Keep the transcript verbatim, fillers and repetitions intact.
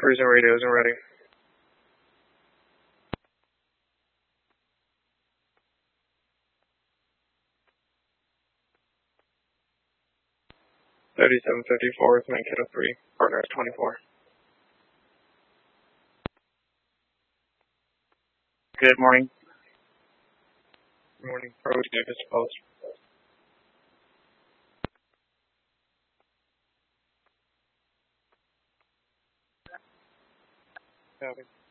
Cruise and radios are ready. thirty-seven fifty-four with Mankato three, partner at twenty-four. Good morning. Good morning. Road Davis Post. Copy.